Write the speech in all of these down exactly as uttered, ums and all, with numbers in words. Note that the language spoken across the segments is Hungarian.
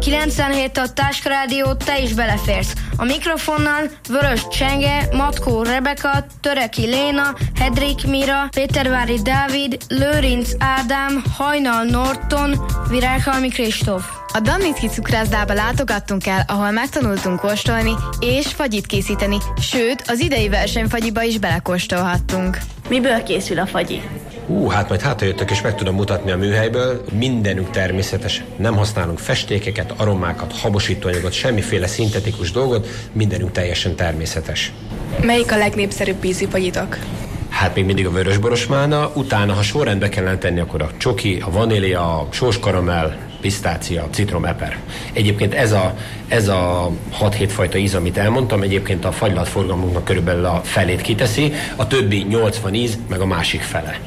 kilencvenhét a Táska Rádió, te is beleférsz. A mikrofonnal Vörös Csenge, Matkó Rebeka, Töreki Léna, Hedrik Mira, Pétervári Dávid, Lőrinc Ádám, Hajnal Norton, Virághalmi Kristóf. A Damnitki cukrászdába látogattunk el, ahol megtanultunk kóstolni és fagyit készíteni, sőt, az idei versenyfagyiba is belekóstolhattunk. Miből készül a fagyi? Ú, hát majd hátrajöttök és meg tudom mutatni a műhelyből. Mindenünk természetes. Nem használunk festékeket, aromákat, habosítóanyagot, semmiféle szintetikus dolgot. Mindenünk teljesen természetes. Melyik a legnépszerűbb ízűfagyitok? Hát még mindig a vörösboros málna, utána, ha sorrendbe kellene tenni, akkor a csoki, a vanília, a sós karamell, pisztácia, citromeper. Egyébként ez a, ez a hat-hét fajta íz, amit elmondtam, egyébként a fagylatforgalmunknak körülbelül a felét kiteszi, a többi nyolcvan íz, meg a másik fele.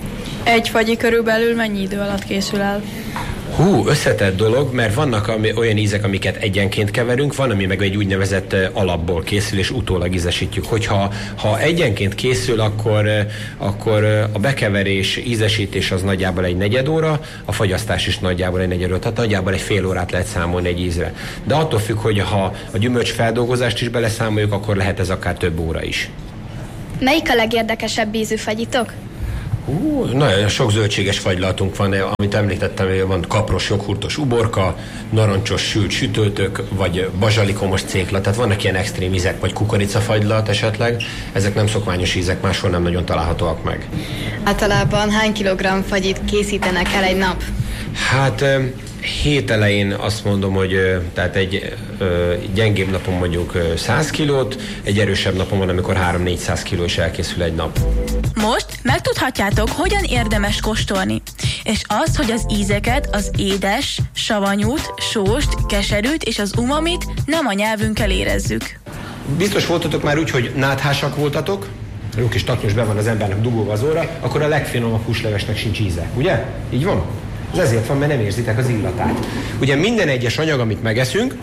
Egy fagyi körülbelül mennyi idő alatt készül el? Hú, összetett dolog, mert vannak ami, olyan ízek, amiket egyenként keverünk, van, ami meg egy úgynevezett alapból készül, és utólag ízesítjük. Hogyha ha egyenként készül, akkor, akkor a bekeverés, ízesítés az nagyjából egy negyed óra, a fagyasztás is nagyjából egy negyed óra, tehát nagyjából egy fél órát lehet számolni egy ízre. De attól függ, hogy ha a gyümölcs feldolgozást is beleszámoljuk, akkor lehet ez akár több óra is. Melyik a legérdekesebb ízű fagyitok? Hú, nagyon sok zöldséges fagylatunk van, amit említettem, van kapros, joghurtos uborka, narancsos sült sütőtök, vagy bazsalikomos cékla, tehát vannak ilyen extrém ízek, vagy kukoricafagylat esetleg, ezek nem szokványos ízek, máshol nem nagyon találhatóak meg. Általában hány kilogramm fagyit készítenek el egy nap? Hát hét elején azt mondom, hogy tehát egy ö, gyengébb napon mondjuk száz kilót, egy erősebb napon van, amikor három-négyszáz kiló is elkészül egy nap. Most megtudhatjátok, hogyan érdemes kóstolni. És az, hogy az ízeket, az édes, savanyút, sóst, keserűt és az umamit nem a nyelvünkkel érezzük. Biztos voltatok már úgy, hogy náthásak voltatok, jó kis taknyos be van az embernek dugóva az óra, akkor a legfinomabb húslevesnek sincs íze, ugye? Így van? Ez ezért van, mert nem érzitek az illatát. Ugye minden egyes anyag, amit megeszünk,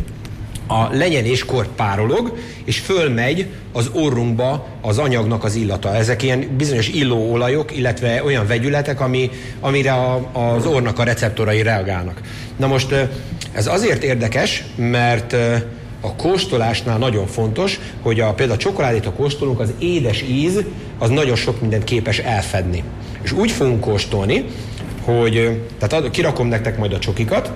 a lenyeléskor párolog, és fölmegy az orrunkba az anyagnak az illata. Ezek ilyen bizonyos illóolajok, illetve olyan vegyületek, ami, amire a, az orrnak a receptorai reagálnak. Na most ez azért érdekes, mert a kóstolásnál nagyon fontos, hogy a, például a csokoládét, ha kóstolunk, az édes íz, az nagyon sok mindent képes elfedni. És úgy fogunk kóstolni, hogy tehát kirakom nektek majd a csokikat,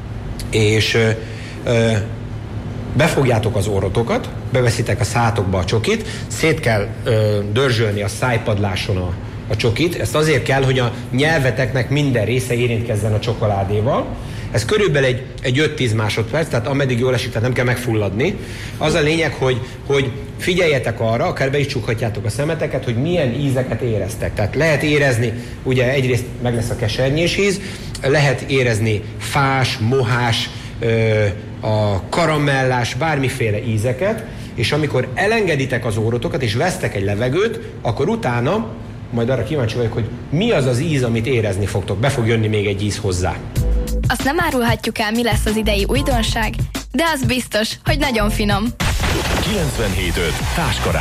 és ö, befogjátok az orrotokat, beveszitek a szátokba a csokit, szét kell ö, dörzsölni a szájpadláson a, a csokit. Ezt azért kell, hogy a nyelveteknek minden része érintkezzen a csokoládéval. Ez körülbelül egy, egy öt-tíz másodperc, tehát ameddig jól esik, tehát nem kell megfulladni. Az a lényeg, hogy, hogy figyeljetek arra, akár be is csukhatjátok a szemeteket, hogy milyen ízeket éreztek. Tehát lehet érezni, ugye egyrészt meg lesz a kesernyés íz, lehet érezni fás, mohás, ö, a karamellás, bármiféle ízeket, és amikor elengeditek az órotokat, és vesztek egy levegőt, akkor utána, majd arra kíváncsi vagyok, hogy mi az az íz, amit érezni fogtok. Be fog jönni még egy íz hozzá. Azt nem árulhatjuk el, mi lesz az idei újdonság, de az biztos, hogy nagyon finom. kilencvenhét öt Táska